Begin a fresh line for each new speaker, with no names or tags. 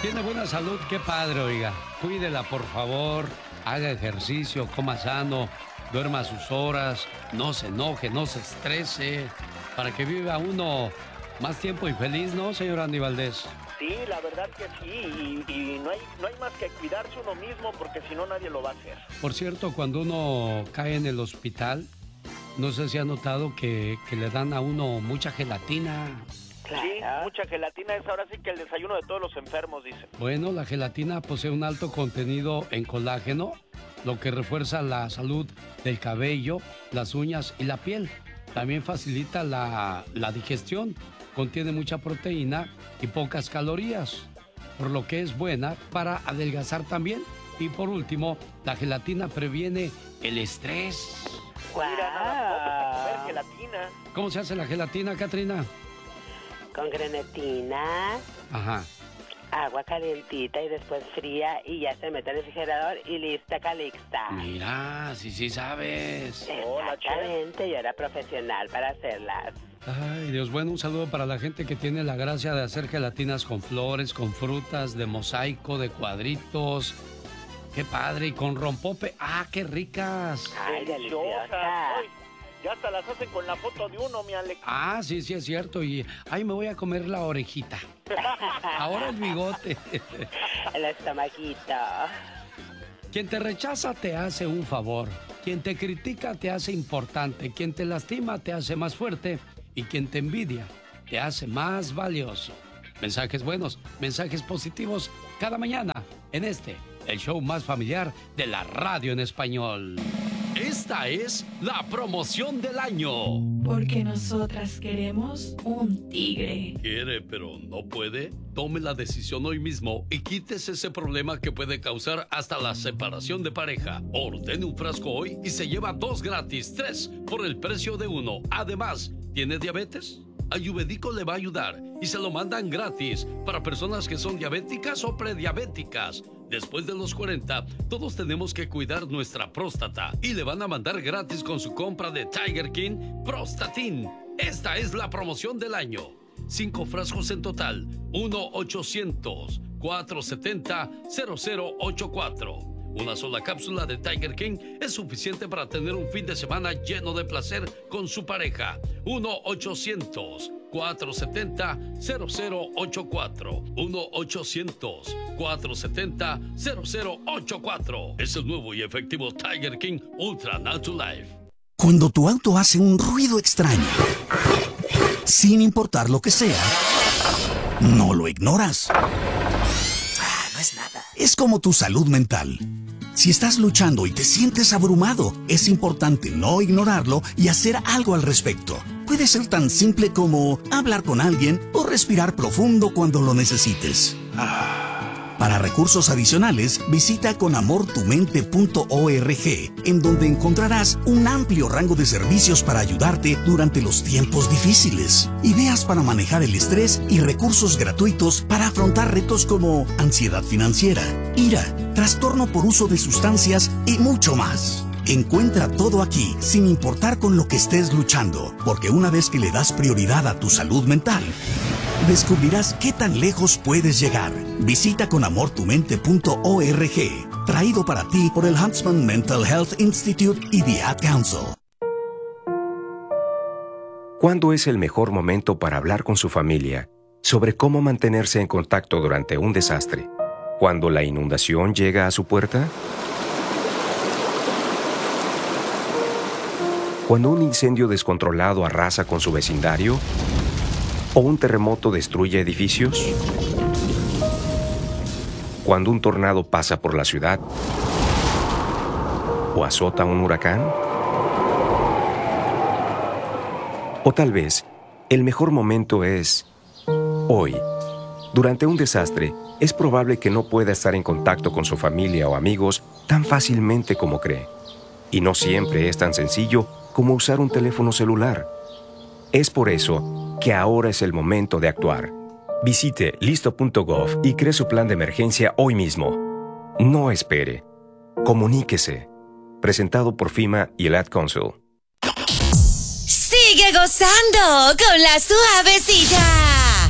tiene buena salud, qué padre, oiga. Cuídela, por favor. Haga ejercicio, coma sano, duerma a sus horas, no se enoje, no se estrese, para que viva uno más tiempo y feliz, ¿no, señor Andy Valdés?
Sí, la verdad que sí, y no hay más que cuidarse uno mismo, porque si no nadie lo va a hacer.
Por cierto, cuando uno cae en el hospital, no sé si ha notado que le dan a uno mucha gelatina.
Claro. Sí, mucha gelatina es ahora sí que el desayuno de todos los enfermos, dicen.
Bueno, la gelatina posee un alto contenido en colágeno, lo que refuerza la salud del cabello, las uñas y la piel. También facilita la digestión, contiene mucha proteína y pocas calorías, por lo que es buena para adelgazar también. Y por último, la gelatina previene el estrés.
Mira, nada más comer gelatina.
¿Cómo se hace la gelatina, Catrina?
Con grenetina,
Ajá.
agua calientita y después fría y ya se mete al refrigerador y lista, calixta.
Mira, sí sabes.
Exactamente, yo era profesional para hacerlas.
Ay, Dios, bueno, un saludo para la gente que tiene la gracia de hacer gelatinas con flores, con frutas, de mosaico, de cuadritos. Qué padre, y con rompope. ¡Ah, qué ricas!
Ay, deliciosa.
Ay, ya hasta las hacen con la foto de uno, mi Alex.
Ah, sí, es cierto. Y, ay, me voy a comer la orejita. Ahora el bigote.
El estomaquito.
Quien te rechaza te hace un favor. Quien te critica te hace importante. Quien te lastima te hace más fuerte. Y quien te envidia te hace más valioso. Mensajes buenos, mensajes positivos cada mañana en el show más familiar de la radio en español. Esta es la promoción del año.
Porque nosotras queremos un tigre.
¿Quiere pero no puede? Tome la decisión hoy mismo y quítese ese problema que puede causar hasta la separación de pareja. Ordene un frasco hoy y se lleva 2 gratis, 3 por el precio de 1. Además, ¿tiene diabetes? Ayurvédico le va a ayudar y se lo mandan gratis para personas que son diabéticas o prediabéticas. Después de los 40, todos tenemos que cuidar nuestra próstata y le van a mandar gratis con su compra de Tiger King Prostatin. Esta es la promoción del año. 5 frascos en total. 1-800-470-0084. Una sola cápsula de Tiger King es suficiente para tener un fin de semana lleno de placer con su pareja. 1-800-470-0084. 1-800-470-0084. Es el nuevo y efectivo Tiger King Ultra Natural Life.
Cuando tu auto hace un ruido extraño, sin importar lo que sea, no lo ignoras. No es nada. Es como tu salud mental. Si estás luchando y te sientes abrumado, es importante no ignorarlo y hacer algo al respecto. Puede ser tan simple como hablar con alguien o respirar profundo cuando lo necesites. Para recursos adicionales, visita conamortumente.org, en donde encontrarás un amplio rango de servicios para ayudarte durante los tiempos difíciles, ideas para manejar el estrés y recursos gratuitos para afrontar retos como ansiedad financiera, ira, trastorno por uso de sustancias y mucho más. Encuentra todo aquí, sin importar con lo que estés luchando, porque una vez que le das prioridad a tu salud mental, descubrirás qué tan lejos puedes llegar. Visita conamortumente.org, traído para ti por el Huntsman Mental Health Institute y The Ad Council.
¿Cuándo es el mejor momento para hablar con su familia sobre cómo mantenerse en contacto durante un desastre? ¿Cuando la inundación llega a su puerta? ¿Cuando un incendio descontrolado arrasa con su vecindario? ¿O un terremoto destruye edificios? ¿Cuando un tornado pasa por la ciudad? ¿O azota un huracán? O tal vez, el mejor momento es hoy. Durante un desastre, es probable que no pueda estar en contacto con su familia o amigos tan fácilmente como cree. Y no siempre es tan sencillo como usar un teléfono celular. Es por eso que ahora es el momento de actuar. Visite listo.gov y cree su plan de emergencia hoy mismo. No espere. Comuníquese. Presentado por FEMA y el Ad Council.
Sigue gozando con la suavecita.